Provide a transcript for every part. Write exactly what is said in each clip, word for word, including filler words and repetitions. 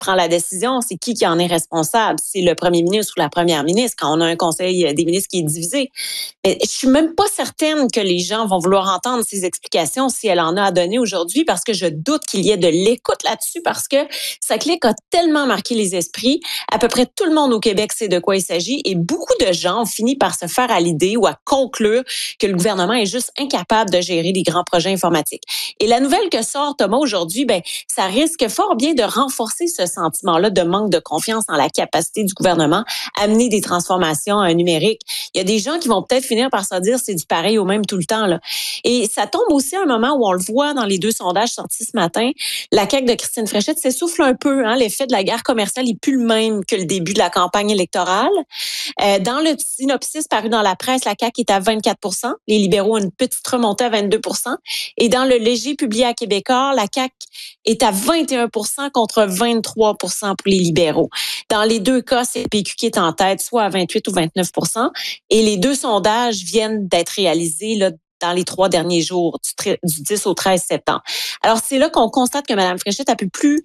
prend la décision? C'est qui qui en est responsable? C'est le premier ministre ou la première ministre quand on a un conseil des ministres qui est divisé. Mais je suis même pas certaine que les gens vont vouloir entendre ces explications si elle en a à donner aujourd'hui parce que je doute qu'il y ait de l'écoute là-dessus parce que sa clique a tellement marqué les esprits. À peu près tout le monde au Québec sait de quoi il s'agit et beaucoup de gens ont fini par se faire à l'idée ou à conclure que le gouvernement est juste incapable de gérer des grands projets informatiques. Et la nouvelle que sort Thomas aujourd'hui, ben, ça risque fort bien de renforcer ce sentiment-là de manque de confiance en la capacité du gouvernement à mener des transformations euh, numériques. Il y a des gens qui vont peut-être finir par se dire c'est du pareil au même tout le temps, là. Et ça tombe aussi à un moment où on le voit dans les deux sondages sortis ce matin. La C A Q de Christine Fréchette s'essouffle un peu, hein. L'effet de la guerre commerciale n'est plus le même que le début de la campagne électorale. Euh, dans le synopsis paru dans la presse, la C A Q est à vingt-quatre pour cent. Les libéraux ont une petite remontée à vingt-deux pour cent. Et dans le léger publié à Québécois, la C A Q est à vingt et un pour cent contre vingt-trois pour cent pour les libéraux. Dans les deux cas, c'est le P Q qui est en tête, soit à vingt-huit ou vingt-neuf pour cent. Et les deux sondages viennent d'être réalisés là, dans les trois derniers jours, du, du dix au treize septembre. Alors, c'est là qu'on constate que Mme Fréchette a pu plus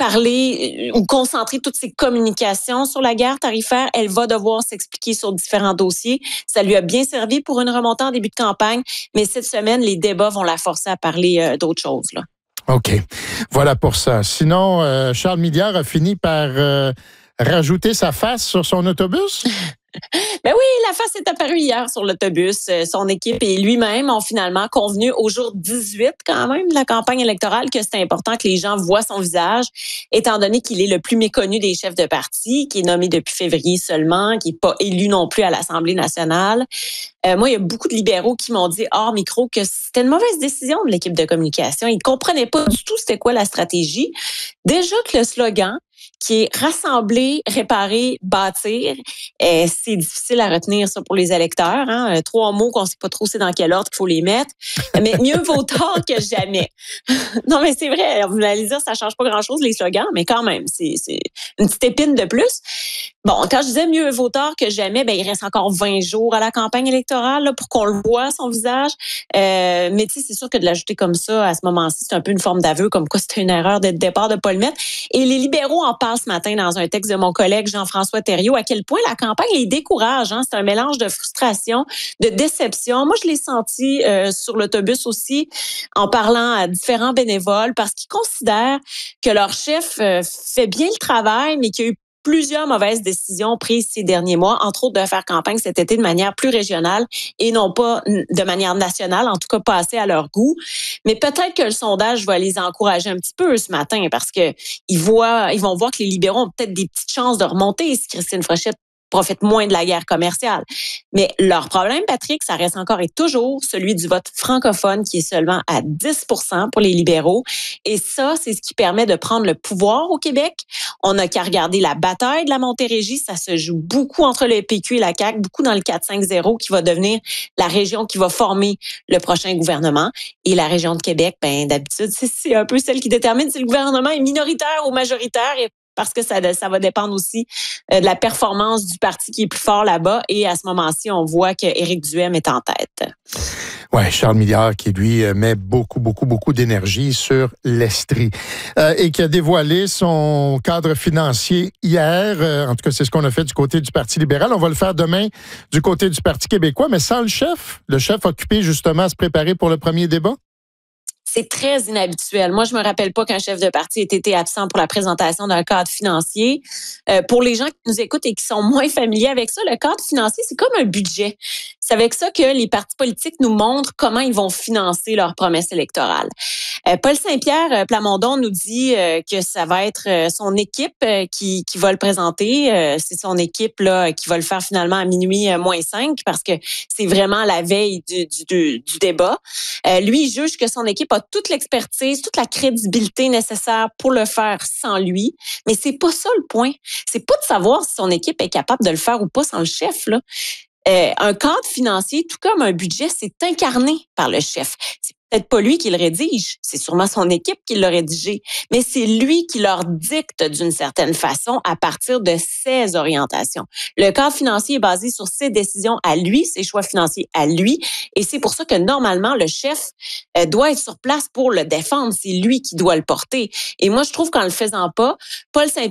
parler ou concentrer toutes ses communications sur la guerre tarifaire. Elle va devoir s'expliquer sur différents dossiers. Ça lui a bien servi pour une remontée en début de campagne, mais cette semaine, les débats vont la forcer à parler euh, d'autres choses, là. OK. Voilà pour ça. Sinon, euh, Charles Milliard a fini par euh, rajouter sa face sur son autobus? Ben oui, la face est apparue hier sur l'autobus. Son équipe et lui-même ont finalement convenu au jour dix-huit quand même de la campagne électorale que c'est important que les gens voient son visage, étant donné qu'il est le plus méconnu des chefs de parti, qui est nommé depuis février seulement, qui n'est pas élu non plus à l'Assemblée nationale. Euh, moi, il y a beaucoup de libéraux qui m'ont dit hors micro que c'était une mauvaise décision de l'équipe de communication. Ils ne comprenaient pas du tout c'était quoi la stratégie. Déjà que le slogan, qui est rassembler, réparer, bâtir. Euh, c'est difficile à retenir ça pour les électeurs. Hein? Trois mots qu'on ne sait pas trop c'est dans quel ordre qu'il faut les mettre. Mais mieux vaut tard que jamais. Non, mais c'est vrai. Vous allez dire, ça ne change pas grand-chose, les slogans, mais quand même, c'est, c'est une petite épine de plus. Bon, quand je disais mieux vaut tard que jamais, ben il reste encore vingt jours à la campagne électorale là, pour qu'on le voit, son visage. Euh, mais tu sais, c'est sûr que de l'ajouter comme ça, à ce moment-ci, c'est un peu une forme d'aveu, comme quoi c'était une erreur de départ de ne pas le mettre. Et les libéraux en parlent ce matin dans un texte de mon collègue Jean-François Thériault, à quel point la campagne les décourage. Hein? C'est un mélange de frustration, de déception. Moi, je l'ai senti euh, sur l'autobus aussi, en parlant à différents bénévoles, parce qu'ils considèrent que leur chef euh, fait bien le travail, mais qu'il y a eu plusieurs mauvaises décisions prises ces derniers mois, entre autres de faire campagne cet été de manière plus régionale et non pas de manière nationale, en tout cas pas assez à leur goût. Mais peut-être que le sondage va les encourager un petit peu ce matin parce que ils voient, ils vont voir que les libéraux ont peut-être des petites chances de remonter si Christine Fréchette profite moins de la guerre commerciale. Mais leur problème, Patrick, ça reste encore et toujours celui du vote francophone qui est seulement à dix pour cent pour les libéraux. Et ça, c'est ce qui permet de prendre le pouvoir au Québec. On n'a qu'à regarder la bataille de la Montérégie. Ça se joue beaucoup entre le P Q et la C A Q, beaucoup dans le quatre cinq zéro qui va devenir la région qui va former le prochain gouvernement. Et la région de Québec, ben d'habitude, c'est, c'est un peu celle qui détermine si le gouvernement est minoritaire ou majoritaire. Et parce que ça, ça va dépendre aussi de la performance du parti qui est plus fort là-bas. Et à ce moment-ci, on voit qu'Éric Duhaime est en tête. Ouais, Charles Milliard qui, lui, met beaucoup, beaucoup, beaucoup d'énergie sur l'Estrie euh, et qui a dévoilé son cadre financier hier. Euh, en tout cas, c'est ce qu'on a fait du côté du Parti libéral. On va le faire demain du côté du Parti québécois, mais sans le chef. Le chef occupé, justement, à se préparer pour le premier débat. C'est très inhabituel. Moi, je me rappelle pas qu'un chef de parti ait été absent pour la présentation d'un cadre financier. Euh, pour les gens qui nous écoutent et qui sont moins familiers avec ça, le cadre financier, c'est comme un budget. C'est avec ça que les partis politiques nous montrent comment ils vont financer leurs promesses électorales. Euh, Paul Saint-Pierre Plamondon nous dit euh, que ça va être euh, son équipe euh, qui, qui va le présenter. Euh, c'est son équipe là qui va le faire finalement à minuit euh, moins cinq parce que c'est vraiment la veille du, du, du, du débat. Euh, lui, il juge que son équipe a toute l'expertise, toute la crédibilité nécessaire pour le faire sans lui. Mais c'est pas ça le point. C'est pas de savoir si son équipe est capable de le faire ou pas sans le chef, là. Euh, un cadre financier, tout comme un budget, c'est incarné par le chef. C'est peut-être pas lui qui le rédige, c'est sûrement son équipe qui l'a rédigé, mais c'est lui qui leur dicte d'une certaine façon à partir de ses orientations. Le cadre financier est basé sur ses décisions à lui, ses choix financiers à lui, et c'est pour ça que normalement le chef euh, doit être sur place pour le défendre, c'est lui qui doit le porter. Et moi je trouve qu'en le faisant pas, Paul Saint-Pierre